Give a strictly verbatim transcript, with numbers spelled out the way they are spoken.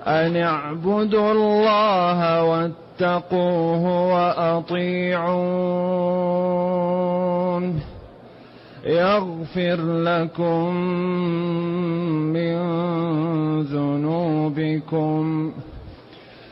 أن اعبدوا الله واتقوه وأطيعون يغفر لكم من ذنوبكم